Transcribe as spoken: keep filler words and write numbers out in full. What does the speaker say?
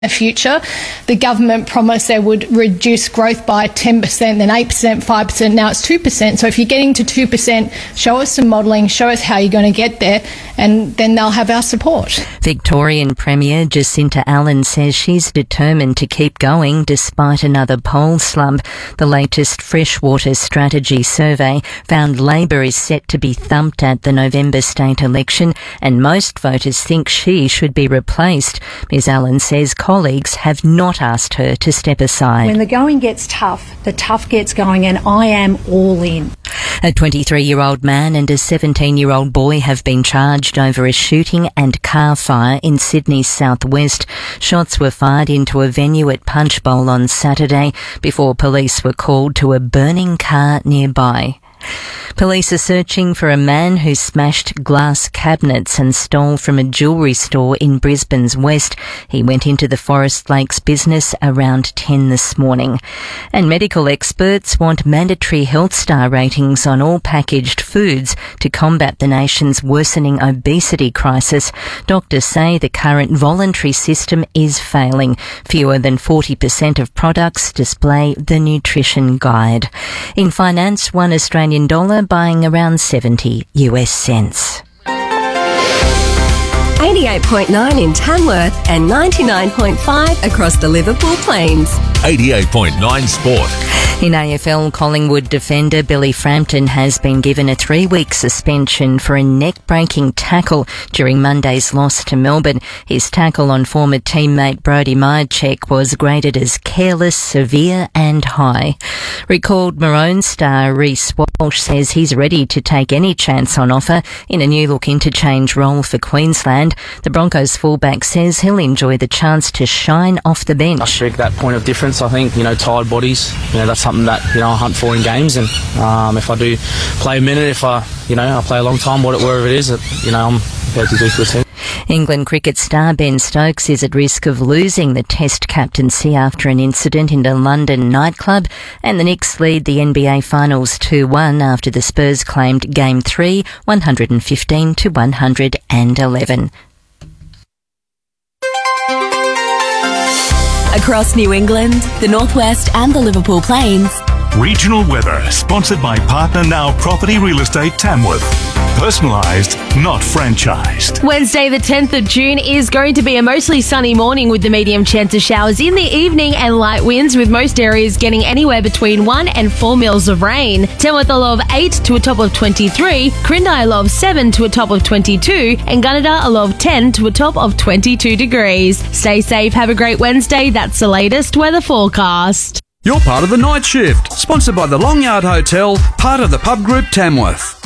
the future. The government promised they would reduce growth by ten percent, then eight percent, five percent, now it's two percent. So if you're getting to two percent, show us some modelling, show us how you're going to get there, and then they'll have our support. Victorian Premier Jacinta Allen says she's determined to keep going despite another poll slump. The latest Freshwater Strategy survey found Labor is set to be thumped at the November state election, and most voters think she should be replaced. Ms Allen says colleagues have not asked her to step aside. When the going gets tough, the tough gets going, and I am all in. A twenty-three-year-old man and a seventeen-year-old boy have been charged over a shooting and car fire in Sydney's southwest. Shots were fired into a venue at Punchbowl on Saturday before police were called to a burning car nearby. Police are searching for a man who smashed glass cabinets and stole from a jewellery store in Brisbane's west. He went into the Forest Lakes business around ten this morning. And medical experts want mandatory Health Star ratings on all packaged foods to combat the nation's worsening obesity crisis. Doctors say the current voluntary system is failing. Fewer than forty percent of products display the nutrition guide. In finance, one Australian dollar buying around seventy US cents. eighty-eight point nine in Tamworth and ninety-nine point five across the Liverpool Plains. eighty-eight point nine Sport. In A F L, Collingwood defender Billy Frampton has been given a three-week suspension for a neck-breaking tackle during Monday's loss to Melbourne. His tackle on former teammate Brodie Mihocek was graded as careless, severe and high. Recalled Maroon star Reece Walsh says he's ready to take any chance on offer in a new-look interchange role for Queensland. The Broncos fullback says he'll enjoy the chance to shine off the bench. I strike that point of difference, I think. You know, tired bodies, you know, that's something that, you know, I hunt for in games, and um, if I do play a minute, if I, you know, I play a long time, wherever it is, you know, I'm prepared to do for the team. England cricket star Ben Stokes is at risk of losing the Test captaincy after an incident in a London nightclub, and the Knicks lead the N B A Finals two one after the Spurs claimed Game three, one fifteen to one eleven. Across New England, the Northwest and the Liverpool Plains. Regional weather, sponsored by Partner Now Property Real Estate Tamworth. Personalised, not franchised. Wednesday the tenth of June is going to be a mostly sunny morning with the medium chance of showers in the evening and light winds, with most areas getting anywhere between one and four mils of rain. Tamworth a low of eight to a top of twenty-three, Corindai a low of seven to a top of twenty-two, and Gunnedah a low of ten to a top of twenty-two degrees. Stay safe, have a great Wednesday. That's the latest weather forecast. You're part of the night shift, sponsored by the Long Yard Hotel, part of the Pub Group Tamworth.